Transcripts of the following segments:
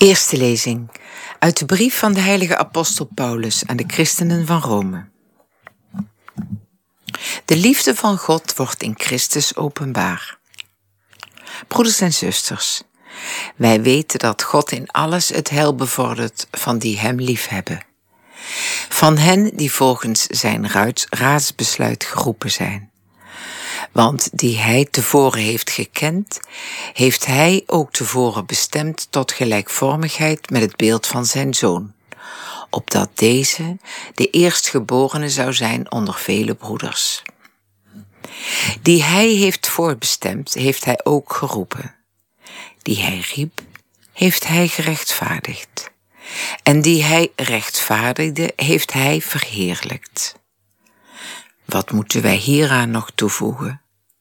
Eerste lezing uit de brief van de heilige apostel Paulus aan de christenen van Rome. De liefde van God wordt in Christus openbaar. Broeders en zusters, wij weten dat God in alles het heil bevordert van die hem liefhebben. Van hen die volgens zijn raadsbesluit geroepen zijn. Want die hij tevoren heeft gekend, heeft hij ook tevoren bestemd tot gelijkvormigheid met het beeld van zijn Zoon, opdat deze de eerstgeborene zou zijn onder vele broeders. Die hij heeft voorbestemd, heeft hij ook geroepen. Die hij riep, heeft hij gerechtvaardigd. En die hij rechtvaardigde, heeft hij verheerlijkt. Wat moeten wij hieraan nog toevoegen?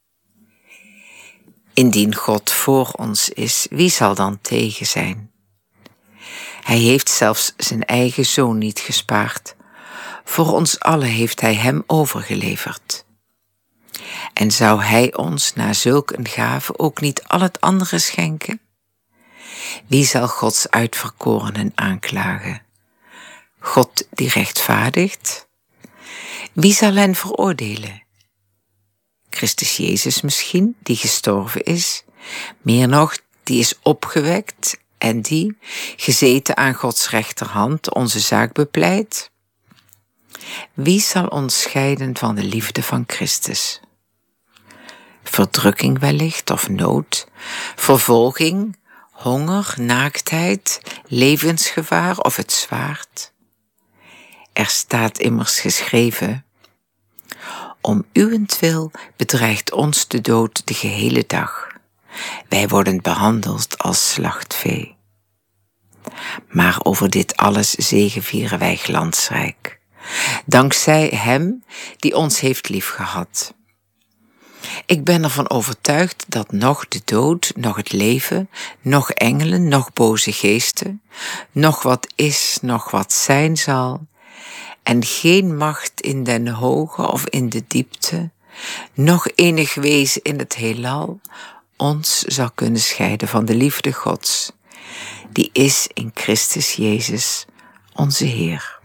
Indien God voor ons is, wie zal dan tegen zijn? Hij heeft zelfs zijn eigen Zoon niet gespaard. Voor ons allen heeft hij hem overgeleverd. En zou hij ons na zulk een gave ook niet al het andere schenken? Wie zal Gods uitverkorenen aanklagen? God die rechtvaardigt? Wie zal hen veroordelen? Christus Jezus misschien, die gestorven is, meer nog, die is opgewekt en die, gezeten aan Gods rechterhand, onze zaak bepleit? Wie zal ons scheiden van de liefde van Christus? Verdrukking wellicht of nood, vervolging, honger, naaktheid, levensgevaar of het zwaard? Er staat immers geschreven: om uwentwil bedreigt ons de dood de gehele dag. Wij worden behandeld als slachtvee. Maar over dit alles zegevieren wij glansrijk, dankzij hem die ons heeft liefgehad. Ik ben ervan overtuigd dat noch de dood, noch het leven, noch engelen, noch boze geesten, noch wat is, noch wat zijn zal, en geen macht in den hoge of in de diepte, noch enig wezen in het heelal, ons zal kunnen scheiden van de liefde Gods, die is in Christus Jezus, onze Heer.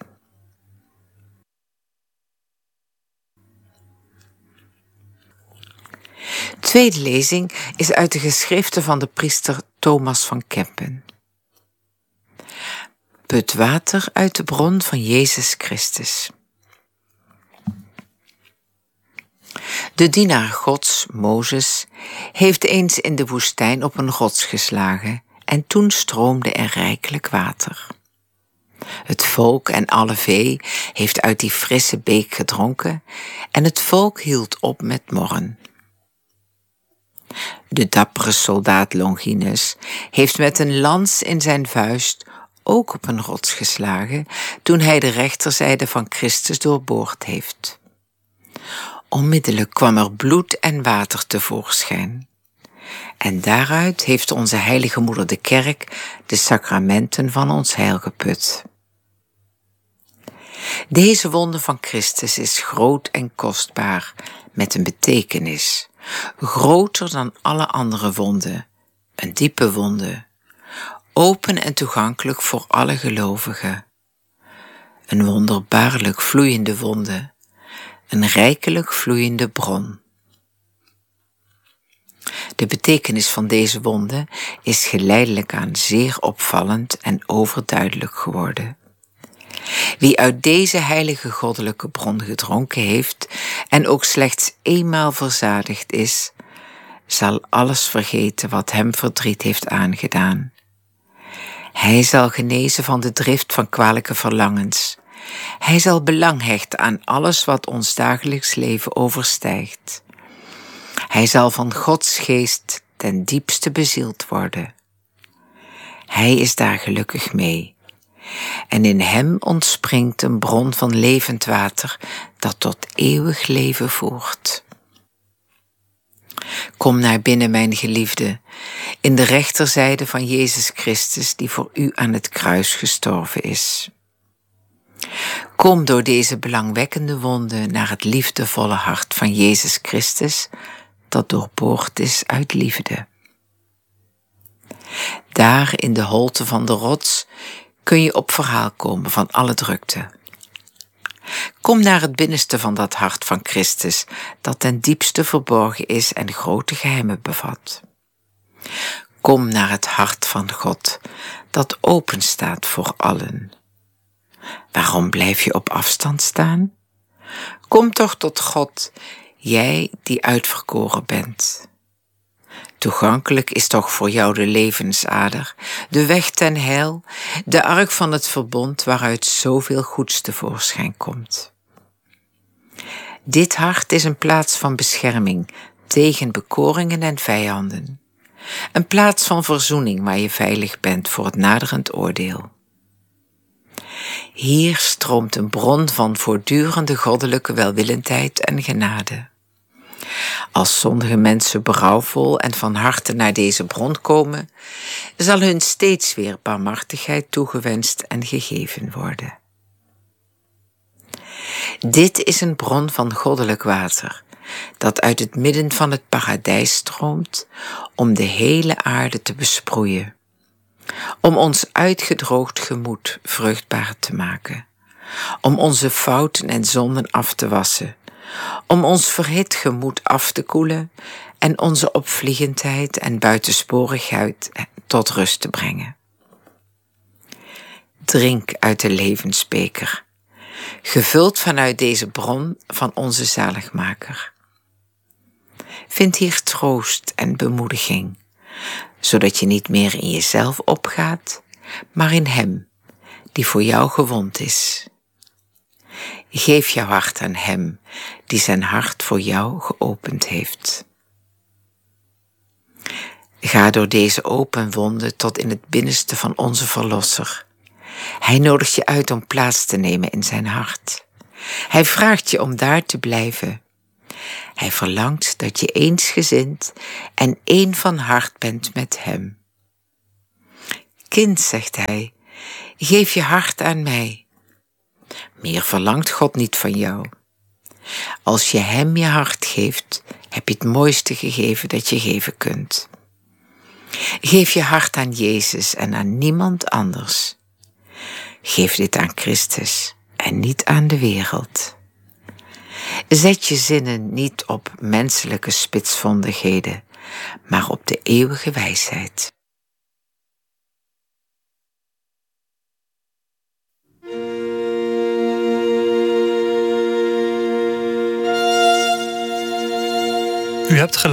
Tweede lezing is uit de geschriften van de priester Thomas van Kempen. Put water uit de bron van Jezus Christus. De dienaar Gods, Mozes, heeft eens in de woestijn op een rots geslagen en toen stroomde er rijkelijk water. Het volk en alle vee heeft uit die frisse beek gedronken en het volk hield op met morren. De dappere soldaat Longinus heeft met een lans in zijn vuist ook op een rots geslagen toen hij de rechterzijde van Christus doorboord heeft. Onmiddellijk kwam er bloed en water tevoorschijn. En daaruit heeft onze heilige moeder de kerk de sacramenten van ons heil geput. Deze wonde van Christus is groot en kostbaar, met een betekenis, groter dan alle andere wonden, een diepe wonde, open en toegankelijk voor alle gelovigen. Een wonderbaarlijk vloeiende wonde, een rijkelijk vloeiende bron. De betekenis van deze wonde is geleidelijk aan zeer opvallend en overduidelijk geworden. Wie uit deze heilige goddelijke bron gedronken heeft en ook slechts eenmaal verzadigd is, zal alles vergeten wat hem verdriet heeft aangedaan. Hij zal genezen van de drift van kwalijke verlangens. Hij zal belang hechten aan alles wat ons dagelijks leven overstijgt. Hij zal van Gods geest ten diepste bezield worden. Hij is daar gelukkig mee. En in hem ontspringt een bron van levend water dat tot eeuwig leven voert. Kom naar binnen, mijn geliefde, in de rechterzijde van Jezus Christus die voor u aan het kruis gestorven is. Kom door deze belangwekkende wonde naar het liefdevolle hart van Jezus Christus dat doorboord is uit liefde. Daar in de holte van de rots kun je op verhaal komen van alle drukte. Kom naar het binnenste van dat hart van Christus, dat ten diepste verborgen is en grote geheimen bevat. Kom naar het hart van God, dat open staat voor allen. Waarom blijf je op afstand staan? Kom toch tot God, jij die uitverkoren bent. Toegankelijk is toch voor jou de levensader, de weg ten heil, de ark van het verbond waaruit zoveel goeds tevoorschijn komt. Dit hart is een plaats van bescherming tegen bekoringen en vijanden. Een plaats van verzoening waar je veilig bent voor het naderend oordeel. Hier stroomt een bron van voortdurende goddelijke welwillendheid en genade. Als zondige mensen berouwvol en van harte naar deze bron komen, zal hun steeds weer barmhartigheid toegewenst en gegeven worden. Dit is een bron van goddelijk water, dat uit het midden van het paradijs stroomt om de hele aarde te besproeien, om ons uitgedroogd gemoed vruchtbaar te maken, om onze fouten en zonden af te wassen, om ons verhit gemoed af te koelen en onze opvliegendheid en buitensporigheid tot rust te brengen. Drink uit de levensbeker, gevuld vanuit deze bron van onze zaligmaker. Vind hier troost en bemoediging, zodat je niet meer in jezelf opgaat, maar in Hem, die voor jou gewond is. Geef jouw hart aan Hem, die zijn hart voor jou geopend heeft. Ga door deze open wonden tot in het binnenste van onze Verlosser. Hij nodigt je uit om plaats te nemen in zijn hart. Hij vraagt je om daar te blijven. Hij verlangt dat je eensgezind en één van hart bent met hem. Kind, zegt hij, geef je hart aan mij. Meer verlangt God niet van jou. Als je hem je hart geeft, heb je het mooiste gegeven dat je geven kunt. Geef je hart aan Jezus en aan niemand anders. Geef dit aan Christus en niet aan de wereld. Zet je zinnen niet op menselijke spitsvondigheden, maar op de eeuwige wijsheid. U hebt